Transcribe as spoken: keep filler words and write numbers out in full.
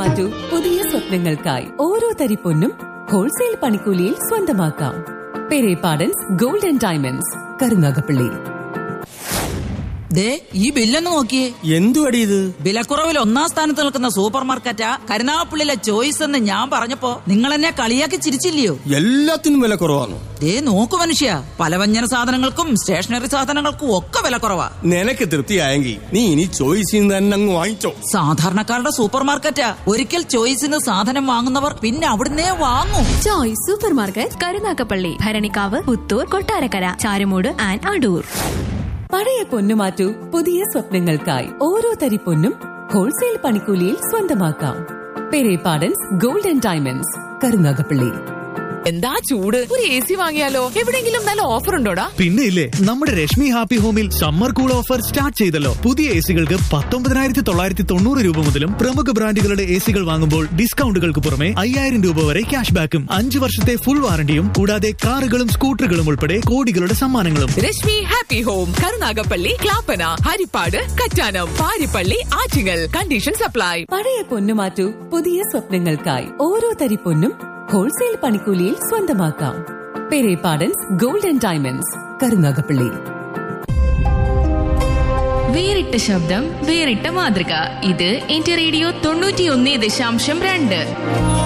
മാറ്റൂ, പുതിയ സ്വപ്നങ്ങൾക്കായി ഓരോ തരി പൊന്നും ഹോൾസെയിൽ പണിക്കൂലിയിൽ സ്വന്തമാക്കാം. Perepadans gold and diamonds, Karunagappally. ദേ, ഈ ബില്ലൊന്ന് നോക്കിയേ. എന്തുവടി ഇത്? വിലക്കുറവിൽ ഒന്നാം സ്ഥാനത്ത് നിൽക്കുന്ന സൂപ്പർ മാർക്കറ്റാ കരുനാഗപ്പള്ളിയിലെ ചോയ്സ് എന്ന് ഞാൻ പറഞ്ഞപ്പോ നിങ്ങൾ എന്നെ കളിയാക്കി ചിരിച്ചില്ലയോ? എല്ലാത്തിനും വില കുറവാണ്. ദേ നോക്കു മനുഷ്യ, പലവ്യഞ്ജന സാധനങ്ങൾക്കും സ്റ്റേഷനറി സാധനങ്ങൾക്കും ഒക്കെ വില കുറവാ. നിനക്ക് തൃപ്തിയായെങ്കിൽ നീ ഇനി ചോയ്സിൽ തന്നെ അങ്ങ് വാങ്ങിച്ചോ. സാധാരണക്കാരുടെ സൂപ്പർ മാർക്കറ്റാ. ഒരിക്കൽ ചോയ്സിന്ന് സാധനം വാങ്ങുന്നവർ പിന്നെ അവിടുന്നേ വാങ്ങും. Choice super market, Karunagappally, Bharanikkavu, Puthur, Kottarakkara, Charummood and Adoor. പഴയ പൊന്നു മാറ്റൂ, പുതിയ സ്വപ്നങ്ങൾക്കായി ഓരോ തരി പൊന്നും ഹോൾസെയിൽ പണിക്കൂലിയിൽ സ്വന്തമാക്കാം. Perepadans gold and diamonds, Karunagappally. എന്താ ചൂട്, ഒരു എ സി വാങ്ങിയാലോ? എവിടെയെങ്കിലും നല്ല ഓഫർ ഉണ്ടോടാ? പിന്നെ ഇല്ലേ, നമ്മുടെ രശ്മി ഹാപ്പി ഹോമിൽ സമ്മർ കൂൾ ഓഫർ സ്റ്റാർട്ട് ചെയ്തല്ലോ. പുതിയ എ സികൾക്ക് പത്തൊമ്പതിനായിരത്തി തൊള്ളായിരത്തി തൊണ്ണൂറ് രൂപ മുതലും പ്രമുഖ ബ്രാൻഡുകളുടെ എ സികൾ വാങ്ങുമ്പോൾ ഡിസ്കൗണ്ടുകൾക്ക് പുറമെ അയ്യായിരം രൂപ വരെ ക്യാഷ് ബാക്കും അഞ്ചു വർഷത്തെ ഫുൾ വാറണ്ടിയും കൂടാതെ കാറുകളും സ്കൂട്ടറുകളും ഉൾപ്പെടെ കോടികളുടെ സമ്മാനങ്ങളും. Rashmi happy home, Karunagappally, Clappana, Harippad, Kattanam, Parippally, Attingal. Condition supply. പഴയ പൊന്നു മാറ്റൂ, പുതിയ സ്വപ്നങ്ങൾക്കായി ഓരോ തരി പൊന്നും ഹോൾസെയിൽ പണിക്കൂലിയിൽ സ്വന്തമാക്കാം. Perepadans gold and diamonds, Karunagappally. വേറിട്ട ശബ്ദം, വേറിട്ട മാതൃക. ഇത് എന്റെ റേഡിയോ തൊണ്ണൂറ്റിയൊന്ന് ദശാംശം രണ്ട്.